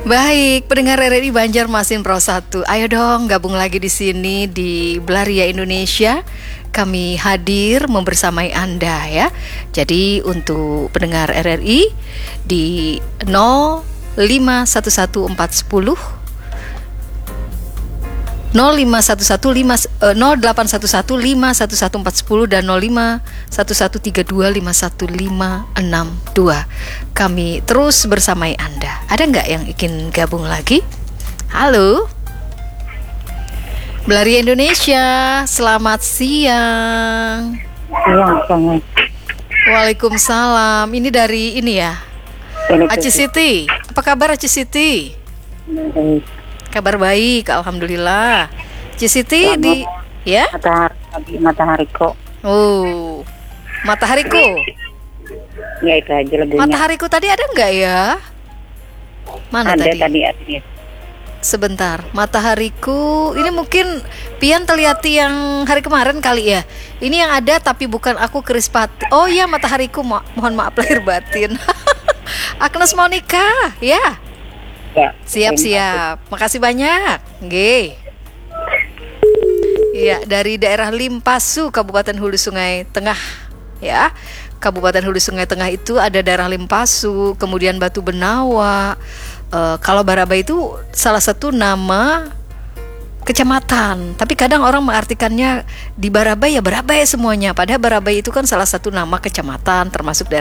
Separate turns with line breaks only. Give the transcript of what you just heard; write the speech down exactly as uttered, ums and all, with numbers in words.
Baik, pendengar R R I Banjarmasin Pro satu, ayo dong gabung lagi di sini di Belaria Indonesia. Kami hadir membersamai Anda ya. Jadi untuk pendengar R R I di nol lima satu satu empat satu nol nol lima satu satu lima nol delapan satu satu lima satu satu empat satu nol dan nol lima satu satu tiga dua lima satu lima enam dua. Kami terus bersamai Anda. Ada nggak yang ingin gabung lagi? Halo, Belaria Indonesia, selamat siang.
Iya, sangat.
Waalaikumsalam. Ini dari ini ya, Aci Siti. Apa kabar Aci Siti?
Baik.
Kabar baik, alhamdulillah. Ci Siti di ya?
Matahari, matahariku.
Oh, matahariku.
Ya itu aja lagunya.
Matahariku tadi ada nggak ya? Mana
ada
tadi?
tadi ada.
Sebentar, matahariku. Ini mungkin Pian teliti yang hari kemarin kali ya. Ini yang ada tapi bukan aku Krispati. Oh iya, matahariku. Mo- mohon maaf lahir batin. Agnes Monica, ya.
Ya,
Siap-siap, makasih banyak. Nggih. Iya, dari daerah Limpasu, Kabupaten Hulu Sungai Tengah. Ya, Kabupaten Hulu Sungai Tengah itu ada daerah Limpasu, kemudian Batu Benawa. E, kalau Baraba itu salah satu nama kecamatan, tapi kadang orang mengartikannya di Barabai ya Barabai semuanya. Padahal Barabai itu kan salah satu nama kecamatan termasuk daerah